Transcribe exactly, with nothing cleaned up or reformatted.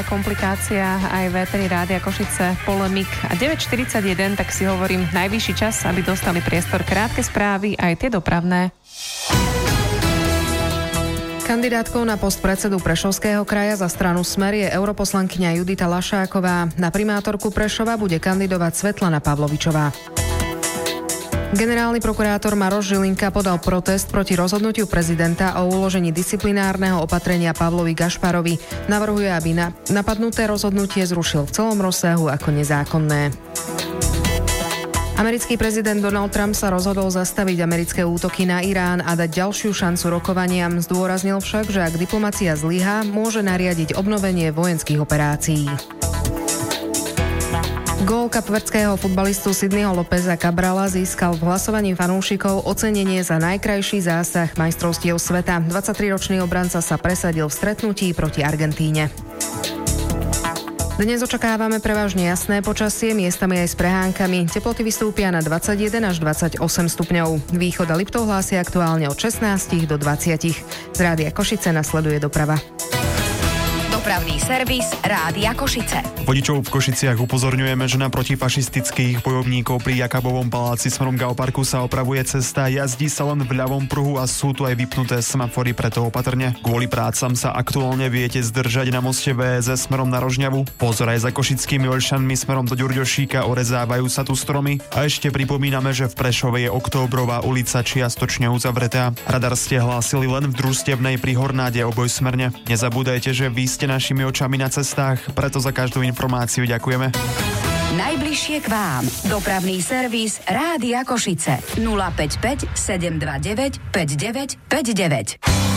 Komplikácia aj vé tri Rádia Košice, polemik a deväť štyridsaťjeden, tak si hovorím najvyšší čas, aby dostali priestor krátke správy, aj tie dopravné. Kandidátkou na post predsedu Prešovského kraja za stranu Smer je europoslankyňa Judita Lašáková. Na primátorku Prešova bude kandidovať Svetlana Pavlovičová. Generálny prokurátor Maroš Žilinka podal protest proti rozhodnutiu prezidenta o uložení disciplinárneho opatrenia Pavlovi Gašparovi. Navrhuje, aby na, napadnuté rozhodnutie zrušil v celom rozsahu ako nezákonné. Americký prezident Donald Trump sa rozhodol zastaviť americké útoky na Irán a dať ďalšiu šancu rokovaniam. Zdôraznil však, že ak diplomacia zlyhá, môže nariadiť obnovenie vojenských operácií. Gól kapverdského futbalistu Sidneyho Lópeza Cabrala získal v hlasovaní fanúšikov ocenenie za najkrajší zásah majstrovstiev sveta. dvadsaťtriročný obranca sa presadil v stretnutí proti Argentíne. Dnes očakávame prevažne jasné počasie, miestami aj s prehánkami. Teploty vystúpia na dvadsaťjeden až dvadsaťosem stupňov. Východ a Liptov hlási aktuálne od šestnásť do dvadsať. Z Rádia Košice nasleduje doprava. Dopravný servis Rádia Košice. Vodičov v Košiciach upozorňujeme, že na protifašistických bojovníkov pri Jakabovom paláci smerom Geoparku sa opravuje cesta, jazdí sa len v ľavom pruhu a sú tu aj vypnuté semafory, preto opatrne. Kvôli prácam sa aktuálne viete zdržať na moste vé es es smerom na Rožňavu. Pozor aj za Košickými Olšanmi smerom do Ďurďošíka, orezávajú sa tu stromy. A ešte pripomíname, že v Prešove je Októbrová ulica čiastočne uzavretá. Radar ste hlásili len v družstevnej pri Hornáde obojsmerne. Nezabúdajte, že vy ste našimi očami na cestách, preto za každú informáciu ďakujeme. Najbližšie k vám. Dopravný servis Rádia Košice. nula päť päť sedem dva deväť päť deväť päť deväť.